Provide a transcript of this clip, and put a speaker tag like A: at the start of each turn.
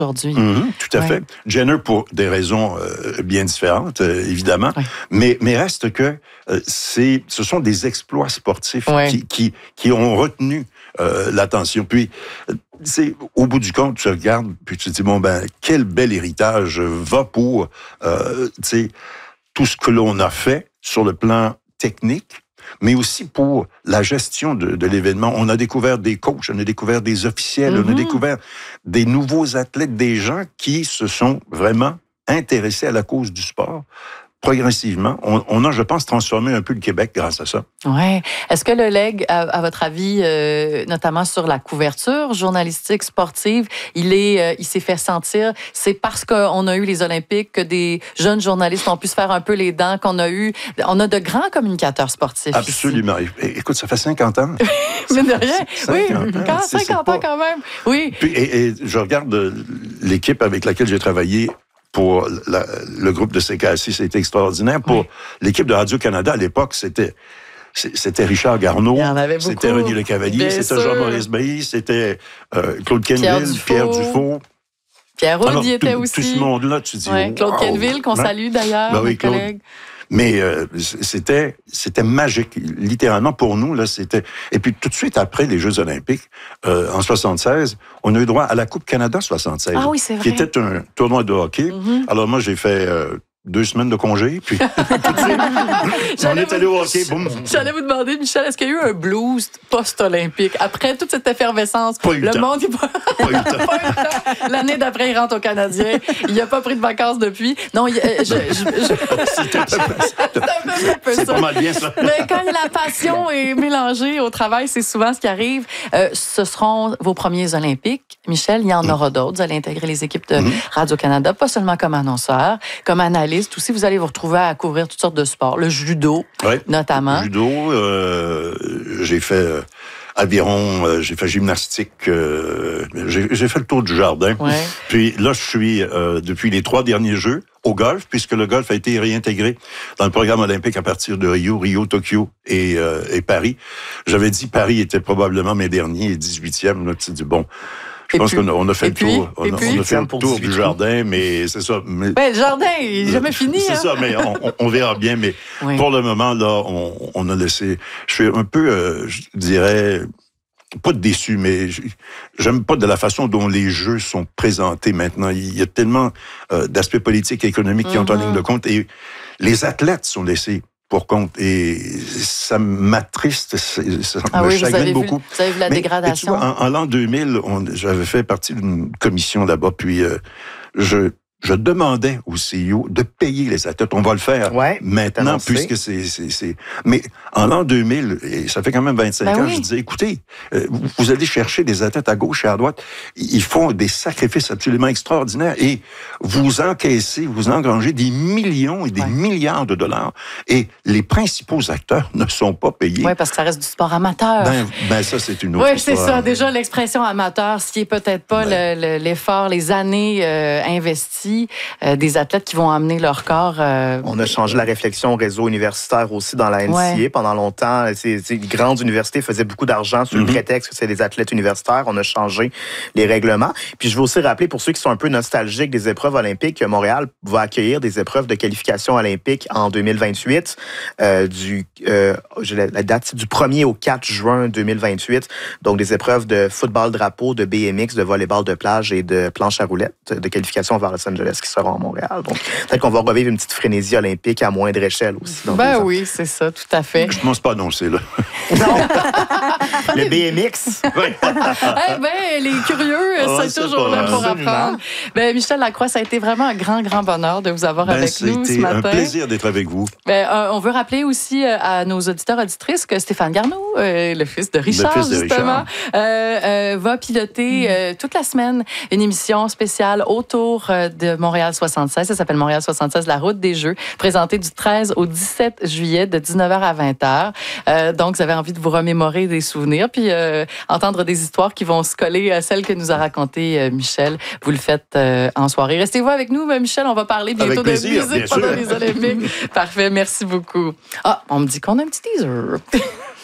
A: aujourd'hui.
B: Tout à fait. Jenner, pour des raisons bien différentes, évidemment, mais reste que ce sont des exploits sportifs qui ont retenu l'attention. Puis, au bout du compte, tu regardes, puis tu te dis, quel bel héritage va pour tout ce que l'on a fait sur le plan technique, mais aussi pour la gestion de l'événement. On a découvert des coachs, on a découvert des officiels, on a découvert des nouveaux athlètes, des gens qui se sont vraiment intéressés à la cause du sport. Progressivement, on a, je pense, transformé un peu le Québec grâce à ça.
A: Oui. Est-ce que le leg, à votre avis, notamment sur la couverture journalistique sportive, il s'est fait sentir? C'est parce qu'on a eu les Olympiques que des jeunes journalistes ont pu se faire un peu les dents, on a de grands communicateurs sportifs.
B: Absolument. Ici. Écoute, ça fait 50 ans.
A: Mais de rien. 50 ans quand même. Oui.
B: Puis, et je regarde l'équipe avec laquelle j'ai travaillé. Pour le groupe de CKSI, c'était extraordinaire. Pour l'équipe de Radio-Canada, à l'époque, c'était Richard Garneau, c'était René Lecavalier, c'était Jean-Maurice Bailly, c'était Claude Quenneville, Pierre Dufault.
A: Pierre Aude y était aussi.
B: Tout ce monde-là, tu dis...
A: Claude Quenneville, qu'on salue d'ailleurs, mon collègue.
B: Mais c'était magique, littéralement pour nous là. Et puis tout de suite après les Jeux Olympiques en 76, on a eu droit à la Coupe Canada 76, qui était un tournoi de hockey. Alors moi j'ai fait 2 semaines de congé, puis tout de suite, on est allé au hockey, boum.
A: J'allais vous demander, Michel, est-ce qu'il y a eu un blues post-olympique? Après toute cette effervescence,
B: le
A: monde... Pas eu le temps. L'année d'après, il rentre au Canadien. Il n'a pas pris de vacances depuis. Non,
B: c'est pas mal bien, ça.
A: Mais quand la passion est mélangée au travail, c'est souvent ce qui arrive. Ce seront vos premiers Olympiques. Michel, il y en aura d'autres. Vous allez intégrer les équipes de Radio-Canada, pas seulement comme annonceur, comme analyste aussi. Vous allez vous retrouver à couvrir toutes sortes de sports. Le judo, notamment.
B: Judo, j'ai fait aviron, j'ai fait gymnastique, j'ai fait le tour du jardin. Puis là, je suis, depuis les 3 derniers Jeux, au golf, puisque le golf a été réintégré dans le programme olympique à partir de Rio, Tokyo et Paris. J'avais dit Paris était probablement mes derniers, 18e. Là, tu dis, bon... Je pense qu'on a fait le tour. On a fait le tour du jardin, mais c'est ça.
A: Le jardin, il n'est jamais fini.
B: C'est ça, mais on verra bien. Mais pour le moment, là, on a laissé... Je suis un peu, je dirais, pas déçu, mais j'aime pas de la façon dont les jeux sont présentés maintenant. Il y a tellement d'aspects politiques et économiques qui ont en ligne de compte. Et les athlètes sont laissés pour compte. Et ça m'attriste, ça me chagrine beaucoup.
A: Vous avez vu la dégradation.
B: Tu vois, en l'an 2000, j'avais fait partie d'une commission là-bas, puis je demandais au CEO de payer les athlètes. On va le faire maintenant, puisque c'est... Mais en l'an 2000, et ça fait quand même 25 ans, je disais, écoutez, vous allez chercher des athlètes à gauche et à droite, ils font des sacrifices absolument extraordinaires, et vous engrangez des millions et des milliards de dollars, et les principaux acteurs ne sont pas payés.
A: Oui, parce que ça reste du sport amateur.
B: Ben ça, c'est une autre histoire.
A: Oui, c'est ça. Déjà, l'expression amateur, ce qui est peut-être pas l'effort, les années investies, des athlètes qui vont amener leur corps.
C: On a changé la réflexion au réseau universitaire aussi dans la NCA. Pendant longtemps, les grandes universités faisaient beaucoup d'argent sous le prétexte que c'est des athlètes universitaires. On a changé les règlements. Puis je veux aussi rappeler, pour ceux qui sont un peu nostalgiques des épreuves olympiques, que Montréal va accueillir des épreuves de qualification olympique en 2028. La date, c'est du 1er au 4 juin 2028. Donc des épreuves de football drapeau, de BMX, de volleyball de plage et de planche à roulettes, de qualification vers Los Angeles qui seront à Montréal. Donc, peut-être qu'on va revivre une petite frénésie olympique à moindre échelle aussi.
A: Oui, c'est ça, tout à fait.
B: Je ne pense pas annoncer, là.
C: Non! Le BMX!
A: Les curieux, c'est toujours là pour apprendre. Michel Lacroix, ça a été vraiment un grand, grand bonheur de vous avoir avec nous ce matin.
B: C'était un plaisir d'être avec vous.
A: On veut rappeler aussi à nos auditeurs auditrices que Stéphane Garneau, le fils de Richard, justement, va piloter toute la semaine une émission spéciale autour de Montréal 76. Ça s'appelle Montréal 76, la route des Jeux, présentée du 13 au 17 juillet de 19h à 20h. Donc, vous avez envie de vous remémorer des souvenirs, puis entendre des histoires qui vont se coller à celles que nous a racontées Michel. Vous le faites en soirée. Restez-vous avec nous, Michel. On va parler bientôt de musique pendant les Olympiques. Parfait, merci beaucoup. On me dit qu'on a un petit teaser.